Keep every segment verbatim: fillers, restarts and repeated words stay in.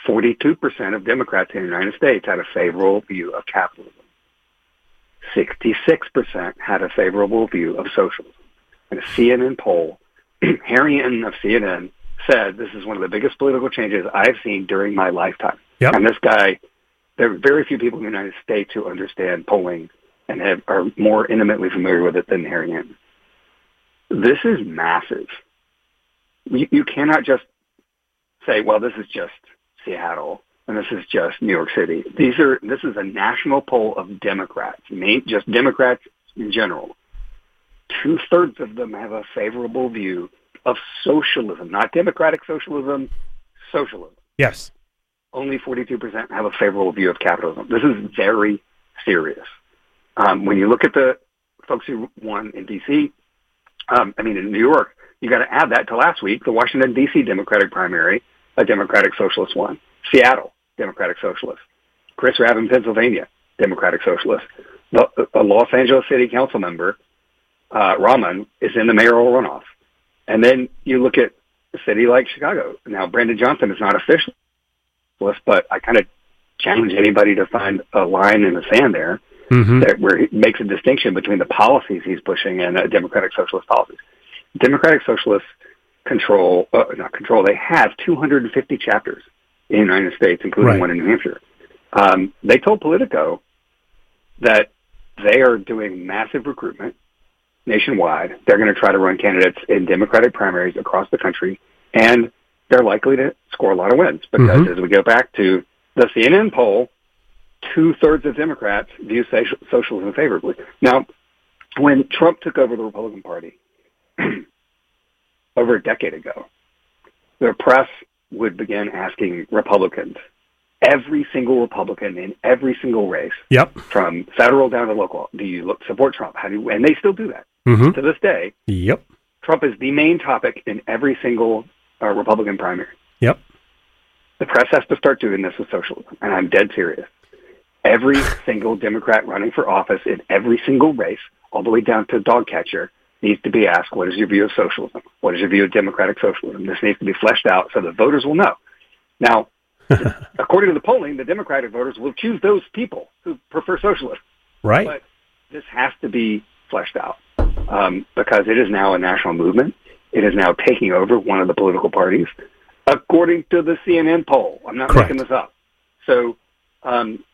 forty-two percent of Democrats in the United States had a favorable view of capitalism. sixty-six percent had a favorable view of socialism. In a C N N poll, Harry Enton of C N N said, this is one of the biggest political changes I've seen during my lifetime. Yep. And this guy, there are very few people in the United States who understand polling and have, are more intimately familiar with it than Harry Enton. This is massive. You, you cannot just say, well, this is just Seattle and this is just New York City. These are this is a national poll of Democrats, just Democrats in general. Two-thirds of them have a favorable view of socialism, not democratic socialism, socialism. Yes. Only forty-two percent have a favorable view of capitalism. This is very serious. Um, when you look at the folks who won in D C, um, I mean, in New York, you got to add that to last week, the Washington, D C Democratic primary, a Democratic Socialist won. Seattle, Democratic Socialist. Chris Rabb in Pennsylvania, Democratic Socialist. The, a Los Angeles City Council member, uh, Rahman, is in the mayoral runoff. And then you look at a city like Chicago. Now, Brandon Johnson is not official, but I kind of challenge anybody to find a line in the sand there mm-hmm. that, where he makes a distinction between the policies he's pushing and uh, Democratic Socialist policies. Democratic Socialists control, uh, not control, they have two hundred fifty chapters in the United States, including right. one in New Hampshire. Um, they told Politico that they are doing massive recruitment nationwide. They're going to try to run candidates in Democratic primaries across the country, and they're likely to score a lot of wins because mm-hmm. as we go back to the C N N poll, two-thirds of Democrats view socialism favorably. Now, when Trump took over the Republican Party over a decade ago, the press would begin asking Republicans, every single Republican in every single race, yep. from federal down to local, do you look, support Trump? How do you, and they still do that mm-hmm. to this day. Yep. Trump is the main topic in every single uh, Republican primary. Yep. The press has to start doing this with socialism, and I'm dead serious. Every single Democrat running for office in every single race, all the way down to dog catcher, needs to be asked, what is your view of socialism? What is your view of democratic socialism? This needs to be fleshed out so the voters will know. Now, according to the polling, the Democratic voters will choose those people who prefer socialism. Right. But this has to be fleshed out um, because it is now a national movement. It is now taking over one of the political parties, according to the C N N poll. I'm not Correct. making this up. So um,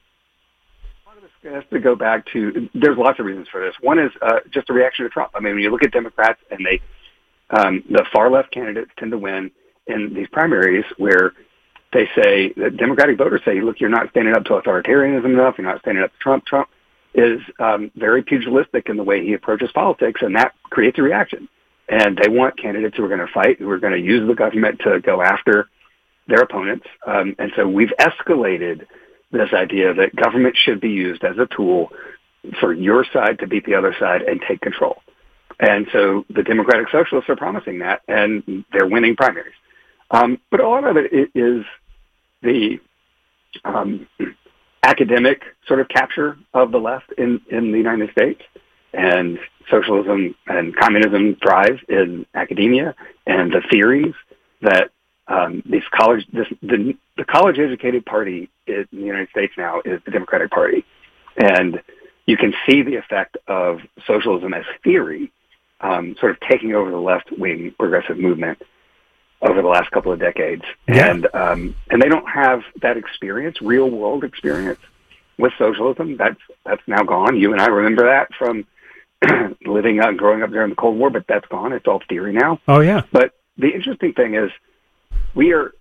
part of this has to go back to, there's lots of reasons for this. One is uh, just a reaction to Trump. I mean, when you look at Democrats and they, um, the far-left candidates tend to win in these primaries where they say, the Democratic voters say, look, you're not standing up to authoritarianism enough, you're not standing up to Trump. Trump is um, very pugilistic in the way he approaches politics, and that creates a reaction. And they want candidates who are going to fight, who are going to use the government to go after their opponents. Um, and so we've escalated this idea that government should be used as a tool for your side to beat the other side and take control. And so the Democratic Socialists are promising that, and they're winning primaries. Um, but a lot of it is the um, academic sort of capture of the left in, in the United States. And socialism and communism thrive in academia, and the theories that um, these college, this, the, the college-educated party in the United States now is the Democratic Party. And you can see the effect of socialism as theory um, sort of taking over the left-wing progressive movement over the last couple of decades. Yeah. And um, and they don't have that experience, real-world experience with socialism. That's that's now gone. You and I remember that from living out and growing up during the Cold War, but that's gone. It's all theory now. Oh, yeah. But the interesting thing is we are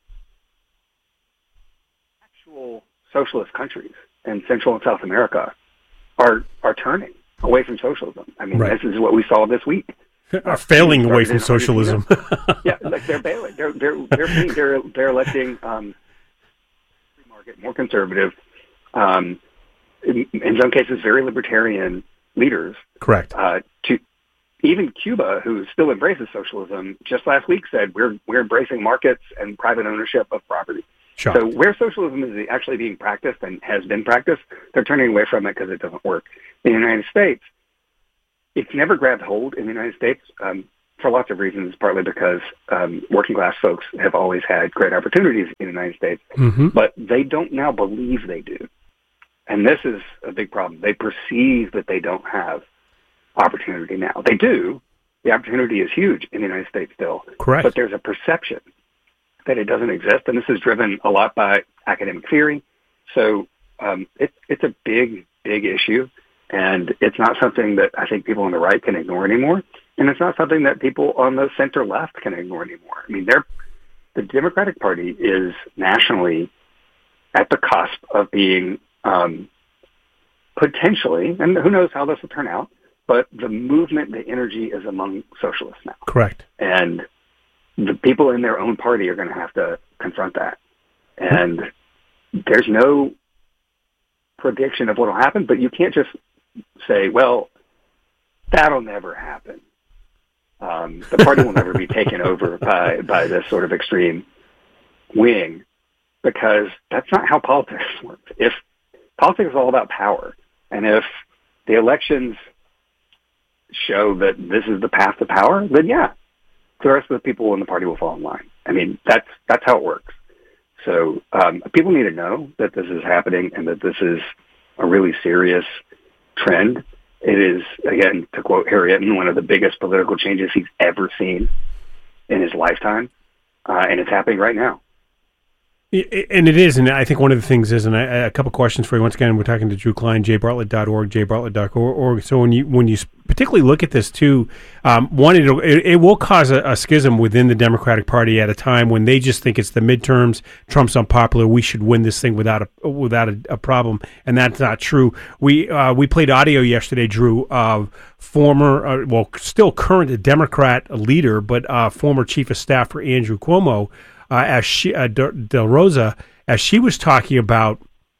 actual socialist countries in Central and South America are are turning away from socialism. I mean, right. This is what we saw this week. Are failing away from socialism. Yeah, like they're bailing. They're they're they're being, they're they're electing um, free market, more conservative, um, in, in some cases very libertarian leaders. Correct. Uh, to even Cuba, who still embraces socialism, just last week said we're we're embracing markets and private ownership of property. Sure. So where socialism is actually being practiced and has been practiced, they're turning away from it because it doesn't work. In the United States, it's never grabbed hold in the United States. Um, for lots of reasons, partly because um, working class folks have always had great opportunities in the United States, mm-hmm. but they don't now believe they do. And this is a big problem. They perceive that they don't have opportunity now. They do. The opportunity is huge in the United States still. Correct. But there's a perception that it doesn't exist, and this is driven a lot by academic theory. So um, it, it's a big, big issue, and it's not something that I think people on the right can ignore anymore, and it's not something that people on the center-left can ignore anymore. I mean, they're, the Democratic Party is nationally at the cusp of being um, potentially, and who knows how this will turn out, but the movement, the energy is among socialists now. Correct. And the people in their own party are going to have to confront that. And there's no prediction of what will happen, but you can't just say, well, that'll never happen. Um, the party will never be taken over by, by this sort of extreme wing, because that's not how politics works. If politics is all about power, and if the elections show that this is the path to power, then yeah, the rest of the people in the party will fall in line. I mean, that's that's how it works. So um, people need to know that this is happening and that this is a really serious trend. It is, again, to quote Harry Itten, one of the biggest political changes he's ever seen in his lifetime, uh, and it's happening right now. And it is, and I think one of the things is, and I, a couple questions for you. Once again, we're talking to Drew Klein, j bartlett dot org, j bartlett dot org. So when you when you particularly look at this too, um, one, it'll, it, it will cause a, a schism within the Democratic Party at a time when they just think it's the midterms, Trump's unpopular, we should win this thing without a without a, a problem, and that's not true. We uh, we played audio yesterday, Drew, of former, uh, well, still current Democrat leader, but uh, former chief of staff for Andrew Cuomo, Uh, as she, uh, Del Rosa, as she was talking about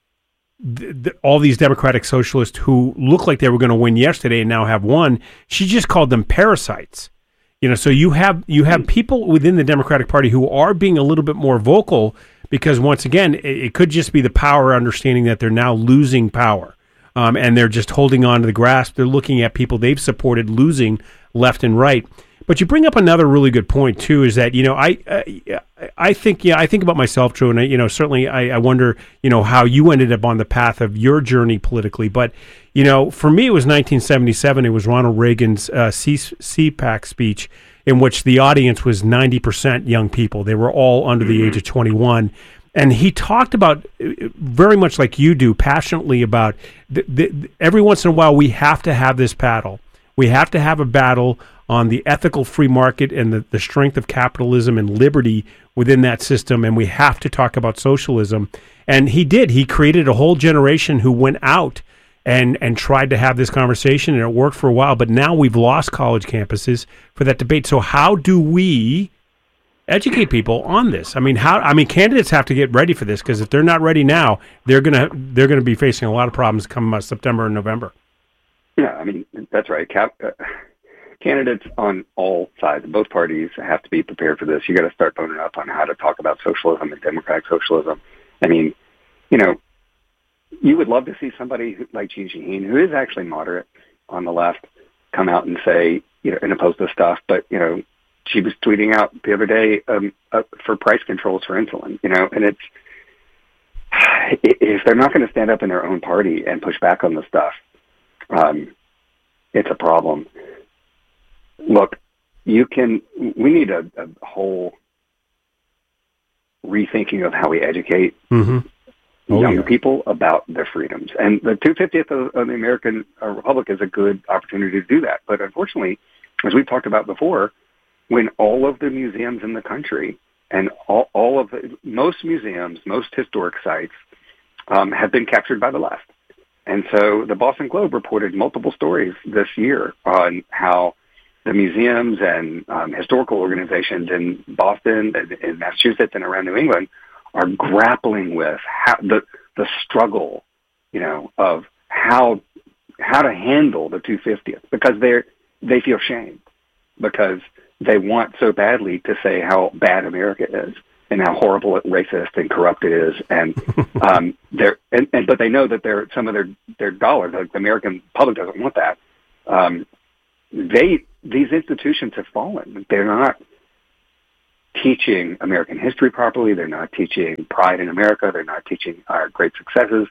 th- th- all these Democratic socialists who looked like they were going to win yesterday and now have won, she just called them parasites. You know, so you have you have people within the Democratic Party who are being a little bit more vocal because, once again, it, it could just be the power understanding that they're now losing power, um, and they're just holding on to the grasp. They're looking at people they've supported losing left and right. But you bring up another really good point too. Is that you know I uh, I think yeah I think about myself, Drew, and I, you know certainly I, I wonder you know how you ended up on the path of your journey politically. But you know for me it was nineteen seventy-seven. It was Ronald Reagan's uh, C PAC speech in which the audience was ninety percent young people. They were all under the age of twenty-one. And he talked about, very much like you do, passionately about the, the, every once in a while we have to have this battle. We have to have a battle on the ethical free market and the, the strength of capitalism and liberty within that system, and we have to talk about socialism. And he did. He created a whole generation who went out and, and tried to have this conversation, and it worked for a while, but now we've lost college campuses for that debate. So how do we educate people on this? I mean, how? I mean, candidates have to get ready for this, because if they're not ready now, they're gonna they're gonna be facing a lot of problems come uh, September and November. Yeah, I mean, that's right. Cap, uh, candidates on all sides, both parties, have to be prepared for this. You got to start boning up on how to talk about socialism and democratic socialism. I mean, you know, you would love to see somebody who, like Jeanne Shaheen, who is actually moderate on the left, come out and say, you know, and oppose this stuff. But, you know, she was tweeting out the other day um, uh, for price controls for insulin, you know, and it's, if they're not going to stand up in their own party and push back on the stuff, um, it's a problem. Look, you can, we need a, a whole rethinking of how we educate mm-hmm. oh, young yeah. people about their freedoms. And the two hundred fiftieth of, of the American uh, Republic is a good opportunity to do that. But unfortunately, as we've talked about before, when all of the museums in the country and all, all of the, most museums, most historic sites um, have been captured by the left. And so the Boston Globe reported multiple stories this year on how the museums and um, historical organizations in Boston, in Massachusetts, and around New England are grappling with how, the the struggle, you know, of how how to handle the two hundred fiftieth, because they're they feel shame because they want so badly to say how bad America is and how horrible, racist, and corrupt it is, and um, they're and, and but they know that they're some of their their dollars, like the American public doesn't want that. Um, they these institutions have fallen. They're not teaching American history properly. They're not teaching pride in America. They're not teaching our great successes.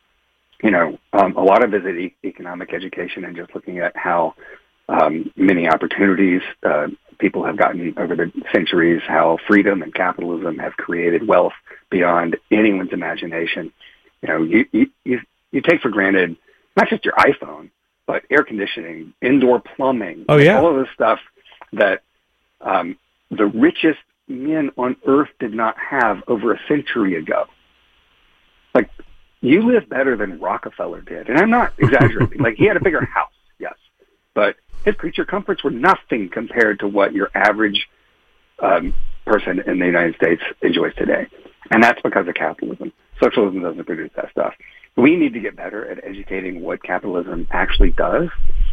You know, um, a lot of it is e- economic education and just looking at how um, many opportunities uh, people have gotten over the centuries, how freedom and capitalism have created wealth beyond anyone's imagination. You know, you, you, you, you take for granted not just your iPhone, but air conditioning, indoor plumbing, oh, yeah. all of this stuff that um, the richest men on earth did not have over a century ago. Like, you live better than Rockefeller did. And I'm not exaggerating. Like, he had a bigger house, yes. But his creature comforts were nothing compared to what your average um, person in the United States enjoys today. And that's because of capitalism. Socialism doesn't produce that stuff. We need to get better at educating what capitalism actually does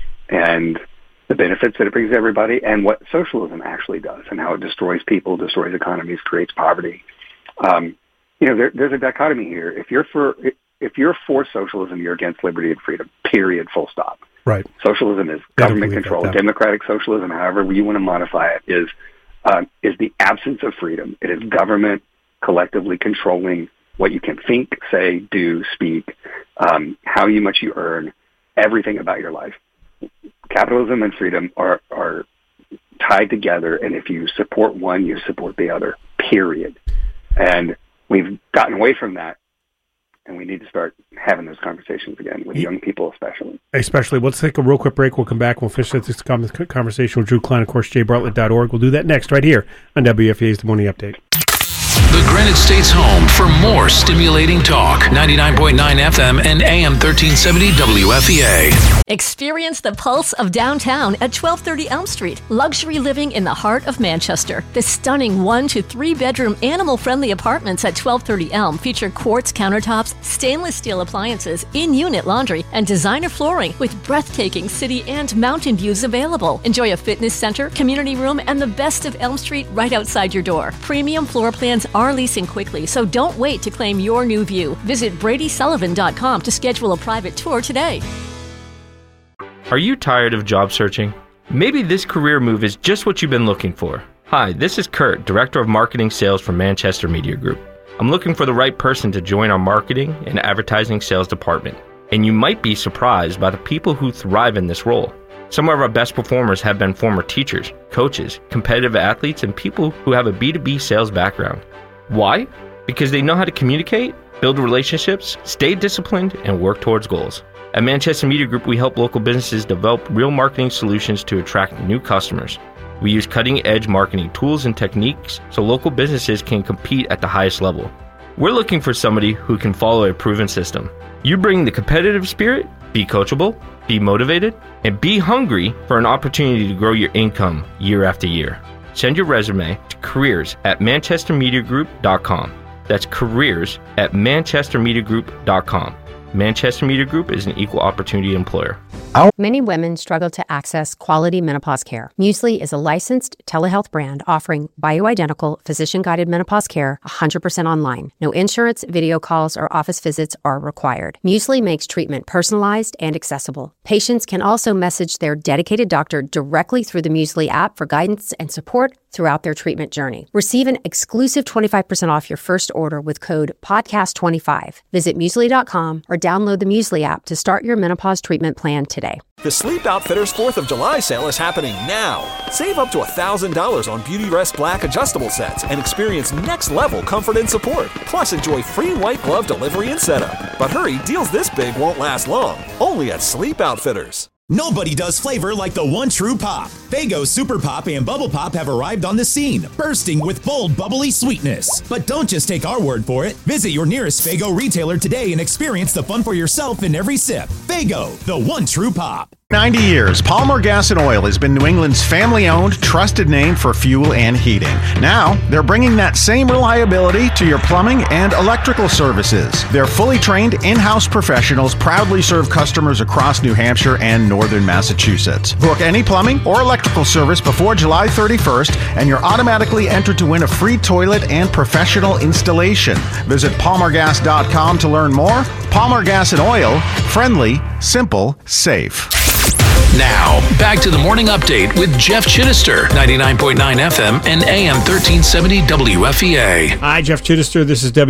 and the benefits that it brings to everybody, and what socialism actually does and how it destroys people, destroys economies, creates poverty. Um, you know, there, there's a dichotomy here. If you're for if you're for socialism, you're against liberty and freedom, period, full stop. Right. Socialism is government control. Democratic socialism, however you want to modify it, is uh, is the absence of freedom. It is government collectively controlling what you can think, say, do, speak, um, how you much you earn, everything about your life. Capitalism and freedom are, are tied together, and if you support one, you support the other, period. And we've gotten away from that, and we need to start having those conversations again with young people especially. Especially. Let's take a real quick break. We'll come back. We'll finish this conversation with Drew Klein, of course, jay bartlett dot org. We'll do that next right here on W F A A's The Morning Update. The Granite State's home for more stimulating talk. ninety-nine point nine F M and A M thirteen seventy W F E A. Experience the pulse of downtown at twelve thirty Elm Street. Luxury living in the heart of Manchester. The stunning one to three bedroom animal-friendly apartments at twelve thirty Elm feature quartz countertops, stainless steel appliances, in-unit laundry, and designer flooring with breathtaking city and mountain views available. Enjoy a fitness center, community room, and the best of Elm Street right outside your door. Premium floor plans are leasing quickly, so don't wait to claim your new view. Visit Brady Sullivan dot com to schedule a private tour today. Are you tired of job searching? Maybe this career move is just what you've been looking for. Hi, this is Kurt, Director of Marketing Sales for Manchester Media Group. I'm looking for the right person to join our marketing and advertising sales department. And you might be surprised by the people who thrive in this role. Some of our best performers have been former teachers, coaches, competitive athletes, and people who have a B two B sales background. Why? Because they know how to communicate, build relationships, stay disciplined, and work towards goals. At Manchester Media Group, we help local businesses develop real marketing solutions to attract new customers. We use cutting-edge marketing tools and techniques so local businesses can compete at the highest level. We're looking for somebody who can follow a proven system. You bring the competitive spirit, be coachable, be motivated, and be hungry for an opportunity to grow your income year after year. Send your resume to careers at manchester media group dot com. That's careers at manchester media group dot com. Manchester Media Group is an equal opportunity employer. Many women struggle to access quality menopause care. Muesli is a licensed telehealth brand offering bioidentical, physician-guided menopause care one hundred percent online. No insurance, video calls, or office visits are required. Muesli makes treatment personalized and accessible. Patients can also message their dedicated doctor directly through the Muesli app for guidance and support throughout their treatment journey. Receive an exclusive twenty-five percent off your first order with code podcast twenty-five. Visit muesli dot com or download the Muesli app to start your menopause treatment plan today. The Sleep Outfitters fourth of July sale is happening now. Save up to one thousand dollars on Beautyrest Black adjustable sets and experience next-level comfort and support. Plus, enjoy free white glove delivery and setup. But hurry, deals this big won't last long. Only at Sleep Outfitters. Nobody does flavor like the one true pop. Faygo Super Pop and Bubble Pop have arrived on the scene, bursting with bold, bubbly sweetness. But don't just take our word for it. Visit your nearest Faygo retailer today and experience the fun for yourself in every sip. Faygo, the one true pop. ninety years, Palmer Gas and Oil has been New England's family-owned, trusted name for fuel and heating. Now, they're bringing that same reliability to your plumbing and electrical services. Their fully trained in-house professionals proudly serve customers across New Hampshire and northern Massachusetts. Book any plumbing or electrical service before July thirty-first, and you're automatically entered to win a free toilet and professional installation. Visit palmer gas dot com to learn more. Palmer Gas and Oil, friendly, simple, safe. Now, back to the morning update with Jeff Chittister, ninety-nine point nine F M and A M thirteen seventy W F E A. Hi, Jeff Chittister. This is W.